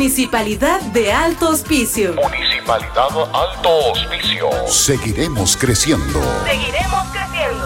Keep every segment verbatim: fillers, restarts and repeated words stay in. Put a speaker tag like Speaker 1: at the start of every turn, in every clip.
Speaker 1: Municipalidad de Alto Hospicio.
Speaker 2: Municipalidad Alto Hospicio.
Speaker 3: Seguiremos creciendo.
Speaker 1: Seguiremos creciendo.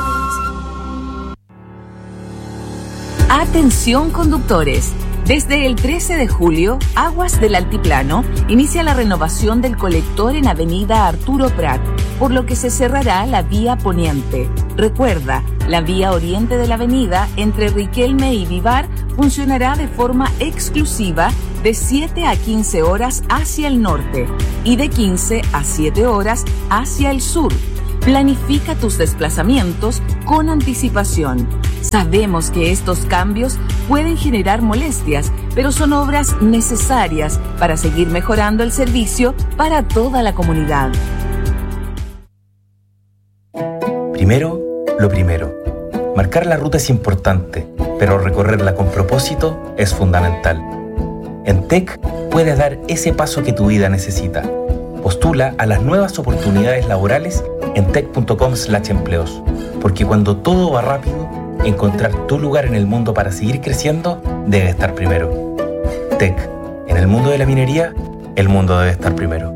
Speaker 4: Atención conductores. Desde el trece de julio, Aguas del Altiplano inicia la renovación del colector en Avenida Arturo Prat, por lo que se cerrará la vía poniente. Recuerda, la vía oriente de la avenida entre Riquelme y Vivar funcionará de forma exclusiva de siete a quince horas hacia el norte y de quince a siete horas hacia el sur. Planifica tus desplazamientos con anticipación. Sabemos que estos cambios pueden generar molestias, pero son obras necesarias para seguir mejorando el servicio para toda la comunidad.
Speaker 5: Primero, lo primero. Marcar la ruta es importante, pero recorrerla con propósito es fundamental. En T E C puedes dar ese paso que tu vida necesita. Postula a las nuevas oportunidades laborales en tec punto com slash empleos, porque cuando todo va rápido, encontrar tu lugar en el mundo para seguir creciendo debe estar primero. T E C, en el mundo de la minería, el mundo debe estar primero.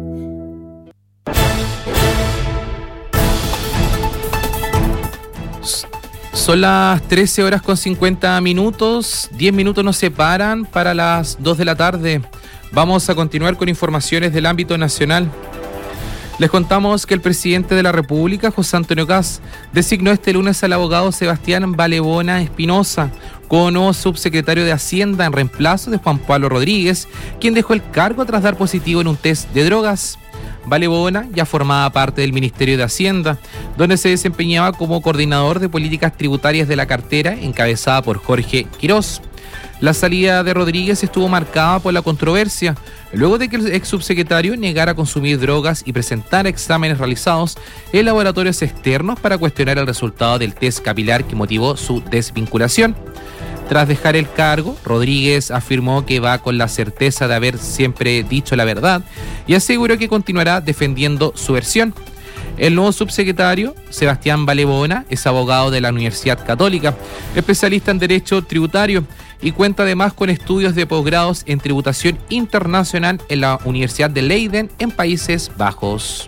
Speaker 6: Son las trece horas con cincuenta minutos, diez minutos nos separan para las dos de la tarde. Vamos a continuar con informaciones del ámbito nacional. Les contamos que el presidente de la República, José Antonio Kast, designó este lunes al abogado Sebastián Valebona Espinosa como nuevo subsecretario de Hacienda en reemplazo de Juan Pablo Rodríguez, quien dejó el cargo tras dar positivo en un test de drogas. Valebona ya formaba parte del Ministerio de Hacienda, donde se desempeñaba como coordinador de políticas tributarias de la cartera, encabezada por Jorge Quirós. La salida de Rodríguez estuvo marcada por la controversia, luego de que el ex subsecretario negara consumir drogas y presentar exámenes realizados en laboratorios externos para cuestionar el resultado del test capilar que motivó su desvinculación. Tras dejar el cargo, Rodríguez afirmó que va con la certeza de haber siempre dicho la verdad y aseguró que continuará defendiendo su versión. El nuevo subsecretario, Sebastián Valebona, es abogado de la Universidad Católica, especialista en Derecho Tributario y cuenta además con estudios de posgrados en Tributación Internacional en la Universidad de Leiden, en Países Bajos.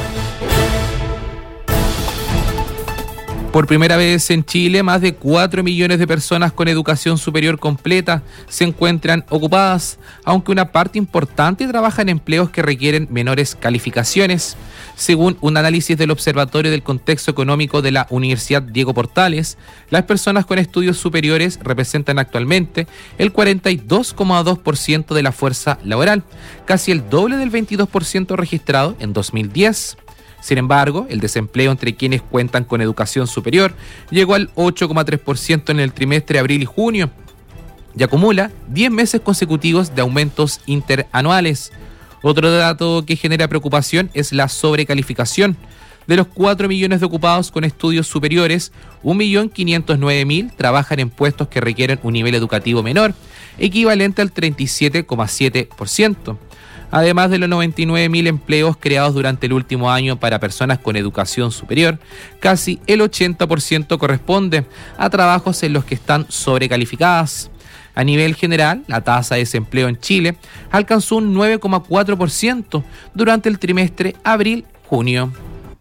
Speaker 6: Por primera vez en Chile, más de cuatro millones de personas con educación superior completa se encuentran ocupadas, aunque una parte importante trabaja en empleos que requieren menores calificaciones. Según un análisis del Observatorio del Contexto Económico de la Universidad Diego Portales, las personas con estudios superiores representan actualmente el cuarenta y dos coma dos por ciento de la fuerza laboral, casi el doble del veintidós por ciento registrado en dos mil diez. Sin embargo, el desempleo entre quienes cuentan con educación superior llegó al ocho coma tres por ciento en el trimestre de abril y junio y acumula diez meses consecutivos de aumentos interanuales. Otro dato que genera preocupación es la sobrecalificación. De los cuatro millones de ocupados con estudios superiores, un millón quinientos nueve mil trabajan en puestos que requieren un nivel educativo menor, equivalente al treinta y siete coma siete por ciento. Además de los noventa y nueve mil empleos creados durante el último año para personas con educación superior, casi el ochenta por ciento corresponde a trabajos en los que están sobrecalificadas. A nivel general, la tasa de desempleo en Chile alcanzó un nueve coma cuatro por ciento durante el trimestre abril-junio.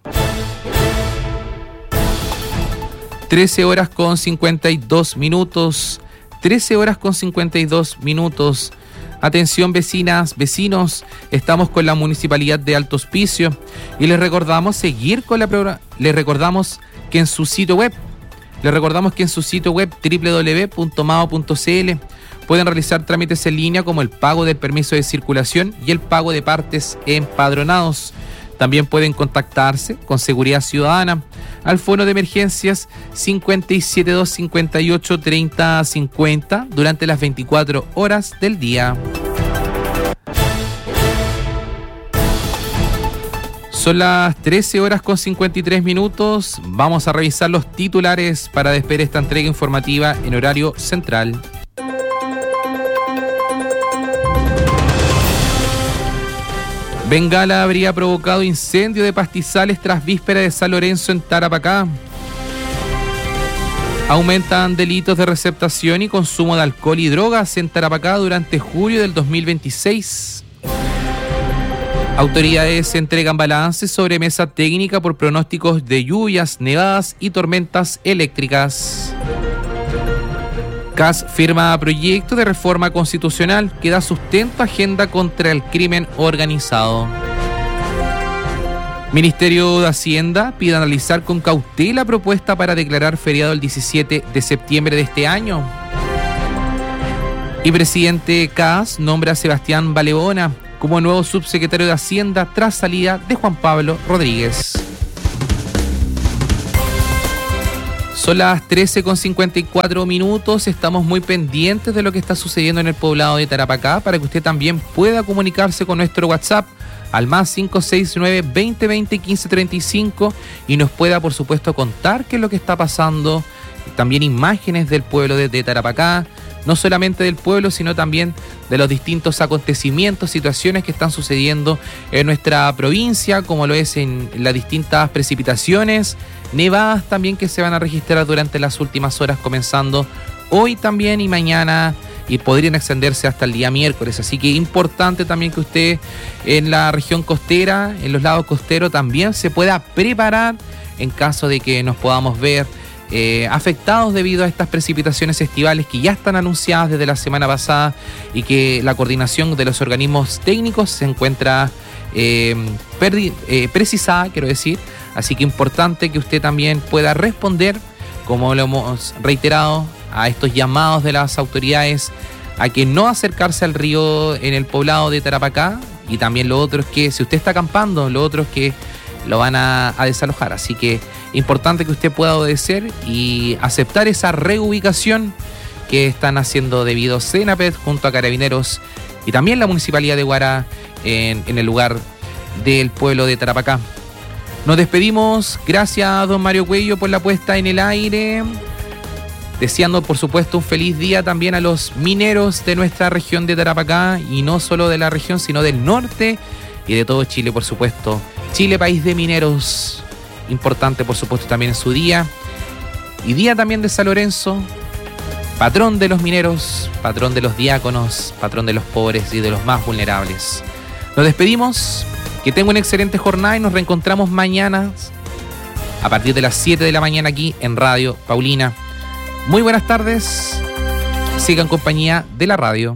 Speaker 6: trece horas con cincuenta y dos minutos. trece horas con cincuenta y dos minutos. Atención vecinas, vecinos, estamos con la Municipalidad de Alto Hospicio y les recordamos seguir con la programa, les recordamos que en su sitio web, les recordamos que en su sitio web doble u doble u doble u punto mao punto ce ele pueden realizar trámites en línea como el pago del permiso de circulación y el pago de partes empadronados. También pueden contactarse con Seguridad Ciudadana al fono de emergencias cincuenta y siete dos cincuenta y ocho treinta cincuenta durante las veinticuatro horas del día. Son las trece horas con cincuenta y tres minutos. Vamos a revisar los titulares para despedir esta entrega informativa en horario central. Bengala habría provocado incendio de pastizales tras víspera de San Lorenzo en Tarapacá. Aumentan delitos de receptación y consumo de alcohol y drogas en Tarapacá durante julio del dos mil veintiséis. Autoridades entregan balances sobre mesa técnica por pronósticos de lluvias, nevadas y tormentas eléctricas. C A S firma proyecto de reforma constitucional que da sustento a agenda contra el crimen organizado. Ministerio de Hacienda pide analizar con cautela propuesta para declarar feriado el diecisiete de septiembre de este año. Y presidente C A S nombra a Sebastián Baleona como nuevo subsecretario de Hacienda tras salida de Juan Pablo Rodríguez. Son las trece con cincuenta y cuatro minutos, estamos muy pendientes de lo que está sucediendo en el poblado de Tarapacá para que usted también pueda comunicarse con nuestro WhatsApp al más cinco seis nueve, veinte veinte, quince treinta y cinco y nos pueda por supuesto contar qué es lo que está pasando, también imágenes del pueblo de, de Tarapacá, no solamente del pueblo sino también de los distintos acontecimientos, situaciones que están sucediendo en nuestra provincia, como lo es en las distintas precipitaciones, nevadas también que se van a registrar durante las últimas horas, comenzando hoy también y mañana, y podrían extenderse hasta el día miércoles. Así que importante también que usted en la región costera, en los lados costeros, también se pueda preparar en caso de que nos podamos ver eh, afectados debido a estas precipitaciones estivales que ya están anunciadas desde la semana pasada y que la coordinación de los organismos técnicos se encuentra eh, perdi- eh, precisada, quiero decir. Así que importante que usted también pueda responder, como lo hemos reiterado, a estos llamados de las autoridades a que no acercarse al río en el poblado de Tarapacá, y también lo otro es que si usted está acampando, lo otro es que lo van a, a desalojar. Así que importante que usted pueda obedecer y aceptar esa reubicación que están haciendo debido Senaped junto a Carabineros y también la Municipalidad de Huara en, en el lugar del pueblo de Tarapacá. Nos despedimos, gracias a don Mario Cuello por la puesta en el aire, deseando por supuesto un feliz día también a los mineros de nuestra región de Tarapacá, y no solo de la región sino del norte y de todo Chile, por supuesto. Chile, país de mineros, importante por supuesto también en su día, y día también de San Lorenzo, patrón de los mineros, patrón de los diáconos, patrón de los pobres y de los más vulnerables. Nos despedimos, que tenga una excelente jornada y nos reencontramos mañana a partir de las siete de la mañana aquí en Radio Paulina. Muy buenas tardes, sigan en compañía de la radio.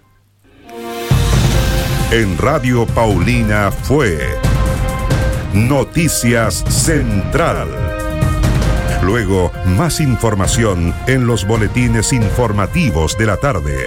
Speaker 3: En Radio Paulina fue Noticias Central. Luego, más información en los boletines informativos de la tarde.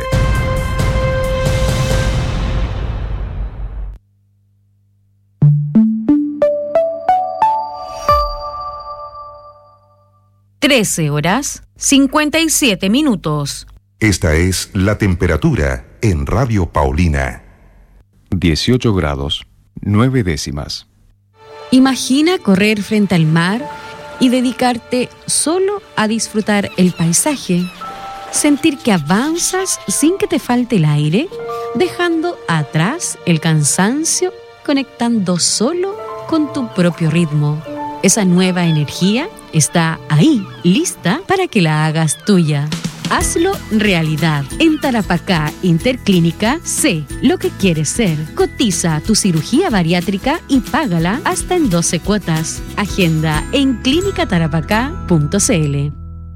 Speaker 7: trece horas, cincuenta y siete minutos.
Speaker 3: Esta es la temperatura en Radio Paulina.
Speaker 8: dieciocho grados, nueve décimas.
Speaker 7: Imagina correr frente al mar y dedicarte solo a disfrutar el paisaje. Sentir que avanzas sin que te falte el aire, dejando atrás el cansancio, conectando solo con tu propio ritmo. Esa nueva energía está ahí, lista para que la hagas tuya. Hazlo realidad. En Tarapacá Interclínica, sé lo que quieres ser. Cotiza tu cirugía bariátrica y págala hasta en doce cuotas. Agenda en clínica tarapacá punto c l.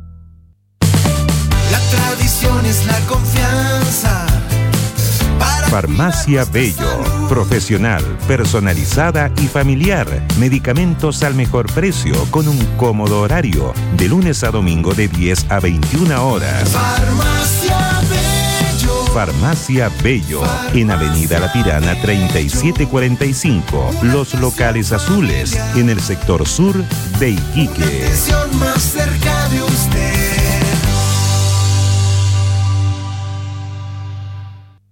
Speaker 9: La tradición es la confianza.
Speaker 10: Farmacia Bello, profesional, personalizada y familiar. Medicamentos al mejor precio con un cómodo horario, de lunes a domingo de diez a veintiuna horas.
Speaker 9: Farmacia Bello.
Speaker 10: Farmacia Bello, en Avenida La Tirana treinta y siete cuarenta y cinco. Los locales azules, en el sector sur de Iquique.
Speaker 9: Atención más cerca de usted.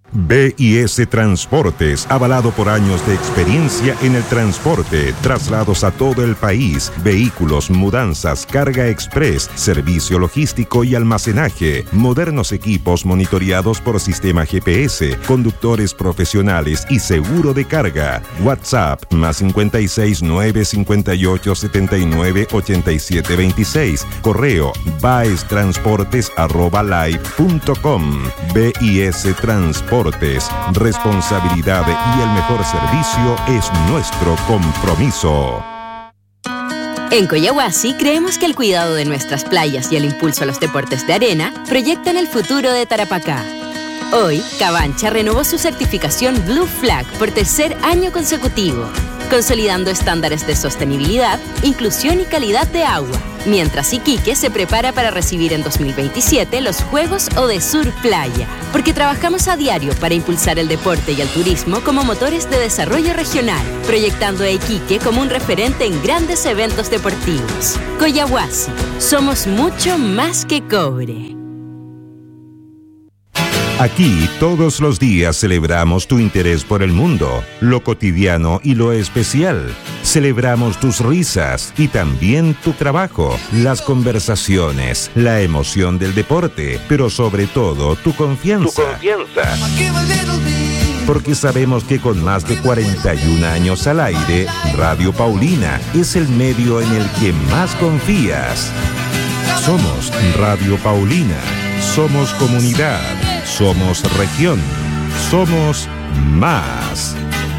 Speaker 3: B I S Transportes, avalado por años de experiencia en el transporte, traslados a todo el país, vehículos, mudanzas, carga express, servicio logístico y almacenaje, modernos equipos monitoreados por sistema G P S, conductores profesionales y seguro de carga. WhatsApp más cincuenta y seis, nueve cincuenta y ocho, setenta y nueve, ochenta y siete veintiséis. Correo baestransportes arroba live punto com. B I S Transportes. Responsabilidad y el mejor servicio es nuestro compromiso.
Speaker 11: En Coyahuasi creemos que el cuidado de nuestras playas y el impulso a los deportes de arena proyectan el futuro de Tarapacá. Hoy, Cabancha renovó su certificación Blue Flag por tercer año consecutivo, consolidando estándares de sostenibilidad, inclusión y calidad de agua, mientras Iquique se prepara para recibir en dos mil veintisiete los Juegos Odesur Playa, porque trabajamos a diario para impulsar el deporte y el turismo como motores de desarrollo regional, proyectando a Iquique como un referente en grandes eventos deportivos. Coyahuasi, somos mucho más que cobre.
Speaker 3: Aquí todos los días celebramos tu interés por el mundo, lo cotidiano y lo especial. Celebramos tus risas y también tu trabajo, las conversaciones, la emoción del deporte, pero sobre todo tu confianza. Tu confianza. Porque sabemos que con más de cuarenta y un años al aire, Radio Paulina es el medio en el que más confías. Somos Radio Paulina, somos comunidad, somos región, somos más.